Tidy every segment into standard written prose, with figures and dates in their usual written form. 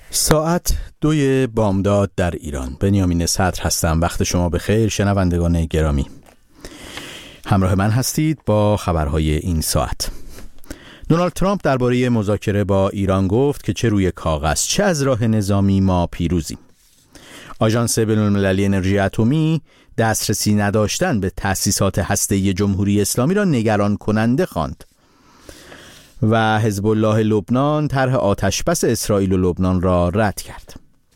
ساعت 2 بامداد در ایران. بنیامین صدر هستم. وقت شما بخیر شنوندگان گرامی. همراه من هستید با خبرهای این ساعت. دونالد ترامپ درباره مذاکره با ایران گفت که چه روی کاغذ چه از راه نظامی ما پیروزیم. آژانس بین‌المللی انرژی اتمی دسترسی نداشتن به تأسیسات هسته‌ای جمهوری اسلامی را نگران کننده خواند. و حزب الله لبنان طرح آتشبس اسرائیل و لبنان را رد کرد.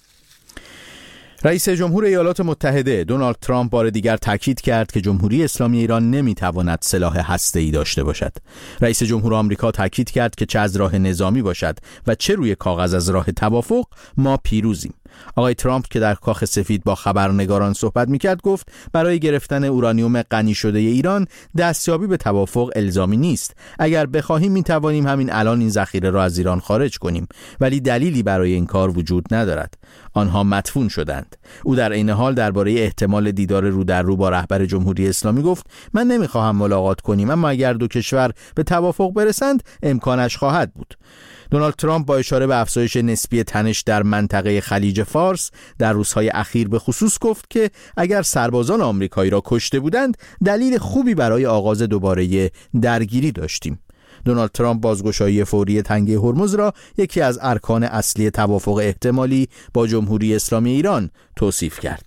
رئیس جمهور ایالات متحده دونالد ترامپ بار دیگر تاکید کرد که جمهوری اسلامی ایران نمیتواند سلاح هسته‌ای داشته باشد. رئیس جمهور آمریکا تاکید کرد که چه از راه نظامی باشد و چه روی کاغذ از راه توافق ما پیروزیم. آقای ترامپ که در کاخ سفید با خبرنگاران صحبت میکرد گفت برای گرفتن اورانیوم غنی شده ایران دستیابی به توافق الزامی نیست. اگر بخواهیم میتوانیم همین الان این ذخیره را از ایران خارج کنیم، ولی دلیلی برای این کار وجود ندارد. آنها مدفون شدند. او در عین حال درباره احتمال دیدار رو در رو با رهبر جمهوری اسلامی گفت من نمیخواهم ملاقات کنیم، اما اگر دو کشور به توافق برسند امکانش خواهد بود. دونالد ترامپ با اشاره به افزایش نسبی تنش در منطقه خلیج فارس در روزهای اخیر به خصوص گفت که اگر سربازان آمریکایی را کشته بودند دلیل خوبی برای آغاز دوباره درگیری داشتیم. دونالد ترامپ بازگشایی فوری تنگه هرمز را یکی از ارکان اصلی توافق احتمالی با جمهوری اسلامی ایران توصیف کرد.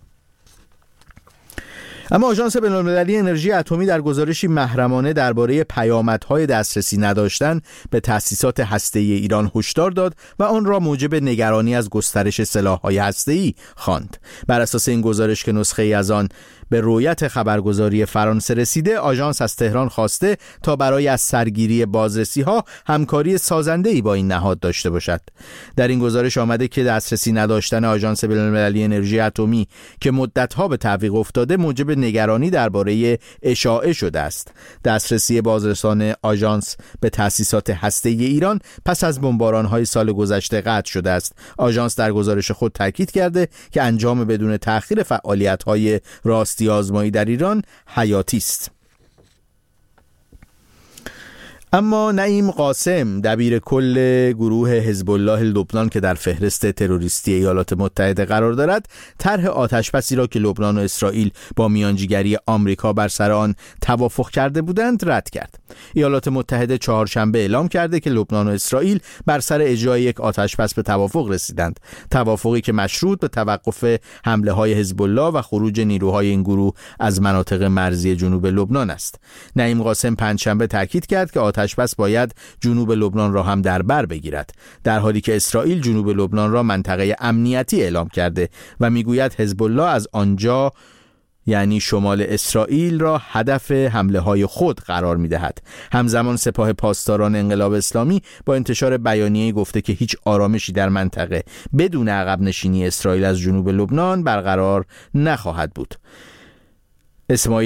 اما آژانس بین‌المللی انرژی اتمی در گزارشی محرمانه درباره پیامدهای دسترسی نداشتن به تأسیسات هسته‌ای ایران هشدار داد و آن را موجب نگرانی از گسترش سلاح‌های هسته‌ای خواند. بر اساس این گزارش که نسخه‌ای از آن به رویت خبرگزاری فرانسه رسیده، آژانس از تهران خواسته تا برای از سرگیری بازرسی‌ها همکاری سازنده‌ای با این نهاد داشته باشد. در این گزارش آمده که دسترسی نداشتن آژانس بین‌المللی انرژی اتمی که مدت‌ها به تعویق افتاده موجب نگرانی درباره اشاعه شده است. دسترسی بازرسان آژانس به تأسیسات هسته‌ای ایران پس از بمباران‌های سال گذشته قطع شده است. آژانس در گزارش خود تاکید کرده که انجام بدون تأخیر فعالیت‌های راستی آزمایی در ایران حیاتی است. اما نعیم قاسم دبیر کل گروه حزب الله لبنان که در فهرست تروریستی ایالات متحده قرار دارد، طرح آتشبسی را که لبنان و اسرائیل با میانجیگری آمریکا بر سر آن توافق کرده بودند رد کرد. ایالات متحده چهارشنبه اعلام کرده که لبنان و اسرائیل بر سر اجرای یک آتشبس به توافق رسیدند، توافقی که مشروط به توقف حمله‌های حزب الله و خروج نیروهای این گروه از مناطق مرزی جنوب لبنان است. نعیم قاسم پنجشنبه تاکید کرد که آتشبس باید جنوب لبنان را هم در بر بگیرد، در حالی که اسرائیل جنوب لبنان را منطقه امنیتی اعلام کرده و میگوید حزب الله از آنجا یعنی شمال اسرائیل را هدف حمله های خود قرار می دهد. همزمان سپاه پاسداران انقلاب اسلامی با انتشار بیانیه‌ای گفته که هیچ آرامشی در منطقه بدون عقب نشینی اسرائیل از جنوب لبنان برقرار نخواهد بود. اسماعیل